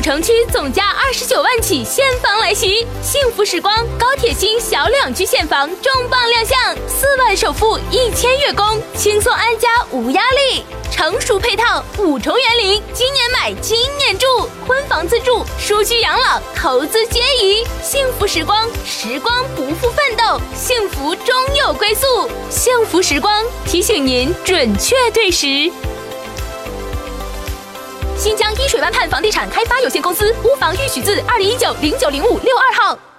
城区总价29万起现房来袭，幸福时光高铁新小两居现房重磅亮相，4万首付1000月供，轻松安家无压力。成熟配套5重园林，今年买今年住，婚房自住、舒居养老、投资皆宜。幸福时光，时光不负奋斗，幸福终有归宿。幸福时光提醒您准确对时。新疆伊水湾畔房地产开发有限公司，屋房预许字2019090562号。